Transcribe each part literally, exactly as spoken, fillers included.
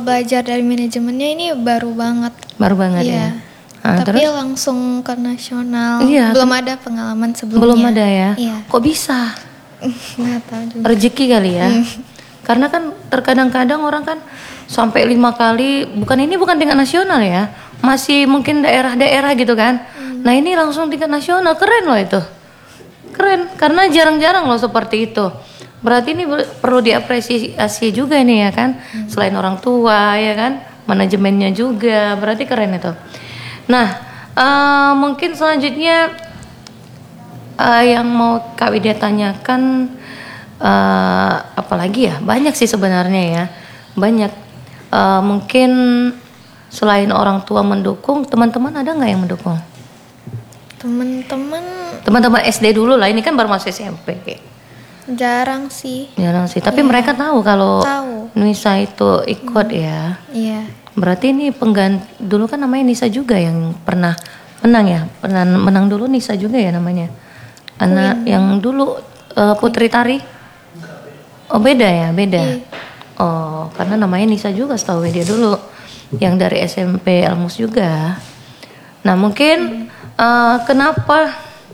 belajar dari manajemennya ini baru banget. Baru banget Iya. ya. Nah, Tapi terus? langsung ke nasional. Iya. Belum ada pengalaman sebelumnya. Belum ada ya. Iya. Kok bisa? Nggak tahu juga. Rezeki kali ya. Hmm. Karena kan terkadang-kadang orang kan sampai lima kali, bukan ini bukan tingkat nasional ya, masih mungkin daerah-daerah gitu kan. Hmm. Nah ini langsung tingkat nasional, keren loh itu. Keren, karena jarang-jarang loh seperti itu. Berarti ini perlu diapresiasi juga nih ya kan. Hmm. Selain orang tua ya kan, manajemennya juga, berarti keren itu. Nah uh, mungkin selanjutnya uh, yang mau Kak Widya tanyakan, uh, apalagi ya, banyak sih sebenarnya ya, banyak. Uh, mungkin selain orang tua mendukung, teman-teman ada nggak yang mendukung? Teman-teman Teman-teman S D dulu lah, ini kan baru masuk S M P. jarang sih. Jarang sih, tapi Iya. mereka tahu kalau Tahu. Nisa itu ikut hmm. ya. Iya. Berarti ini pengganti, dulu kan namanya Nisa juga yang pernah menang ya, pernah menang dulu Nisa juga ya namanya. Anak Queen. Yang dulu uh, Putri Tari. Oh beda ya, beda. Iya. Oh, karena namanya Nisa juga setahu dia dulu, yang dari S M P Almus juga. Nah mungkin hmm. uh, kenapa,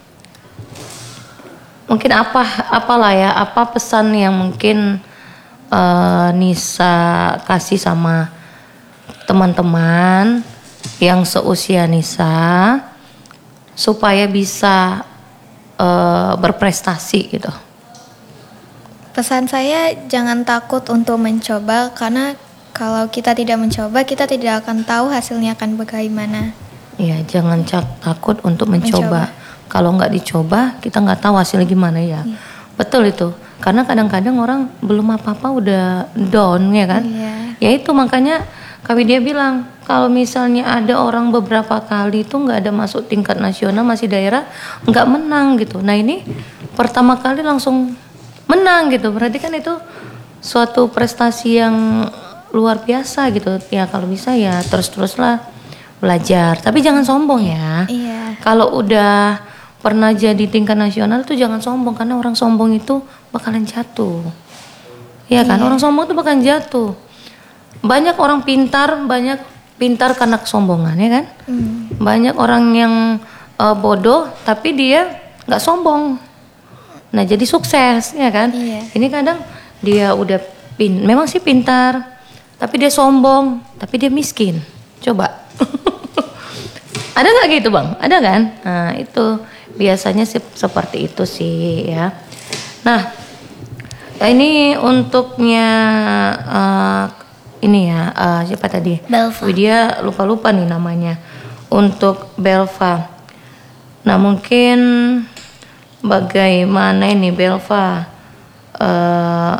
mungkin apa, apalah ya, apa pesan yang mungkin uh, Nisa kasih sama teman-teman yang seusia Nisa supaya bisa uh, berprestasi gitu. Pesan saya jangan takut untuk mencoba, karena kalau kita tidak mencoba kita tidak akan tahu hasilnya akan bagaimana. Ya jangan cak, takut untuk mencoba. mencoba. Kalau nggak dicoba kita nggak tahu hasilnya gimana ya. Ya. Betul itu. Karena kadang-kadang orang belum apa-apa udah down ya kan. Iya. Ya itu makanya Kak Widya bilang kalau misalnya ada orang beberapa kali itu nggak ada masuk tingkat nasional, masih daerah nggak menang gitu. Nah ini pertama kali langsung menang gitu, berarti kan itu suatu prestasi yang luar biasa gitu ya. Kalau bisa ya terus-teruslah belajar, tapi jangan sombong ya. Iya. Kalau udah pernah jadi tingkat nasional tuh jangan sombong, karena orang sombong itu bakalan jatuh ya kan. Iya. Orang sombong tuh bakalan jatuh. Banyak orang pintar, banyak pintar karena kesombongan ya kan. hmm. Banyak orang yang uh, bodoh tapi dia nggak sombong. Nah jadi sukses ya kan. Iya. Ini kadang dia udah pin, memang sih pintar, tapi dia sombong, tapi dia miskin. Coba. Ada nggak gitu bang? Ada kan? Nah itu biasanya sih seperti itu sih ya. Nah ini untuknya uh, ini ya uh, siapa tadi? Belva. Widya lupa-lupa nih namanya. Untuk Belva. Nah mungkin bagaimana ini Belva, uh,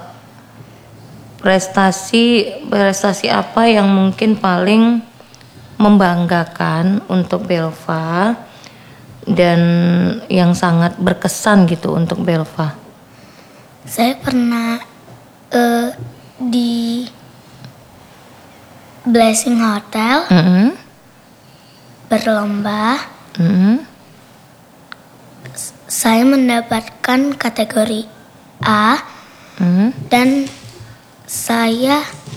prestasi prestasi apa yang mungkin paling membanggakan untuk Belva dan yang sangat berkesan gitu untuk Belva? Saya pernah uh, di Blessing Hotel mm-hmm. berlomba. Mm-hmm. Saya mendapatkan kategori A mm-hmm. dan saya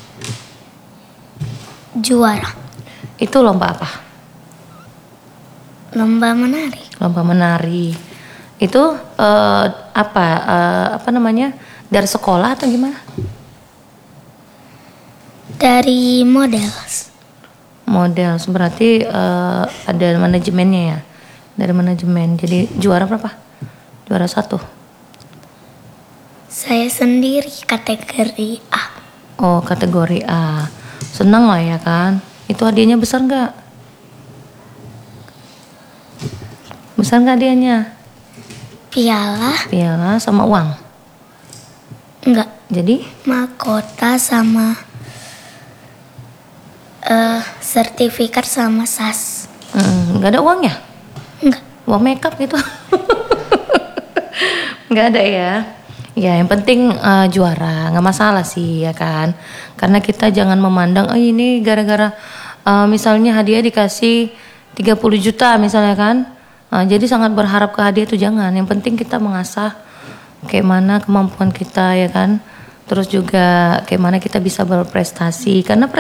juara. Itu lomba apa? Lomba menari. Lomba menari. Itu uh, apa uh, apa namanya? Dari sekolah atau gimana? Dari model. Model, berarti uh, ada manajemennya ya. Dari manajemen. Jadi juara berapa? Juara satu. Saya sendiri kategori A. Oh, kategori A. Senang lah ya kan. Itu hadiahnya besar nggak? Besar nggak hadiahnya? Piala. Piala sama uang? Enggak. Jadi? Mahkota sama uh, sertifikat sama S A S. Hmm, nggak ada uangnya? Enggak. Uang makeup gitu? Nggak ada ya? Ya yang penting uh, juara, nggak masalah sih ya kan. Karena kita jangan memandang, oh ini gara-gara uh, misalnya hadiah dikasih tiga puluh juta misalnya kan. Uh, jadi sangat berharap ke hadiah itu jangan. Yang penting kita mengasah kayak mana kemampuan kita ya kan. Terus juga kayak mana kita bisa berprestasi. Karena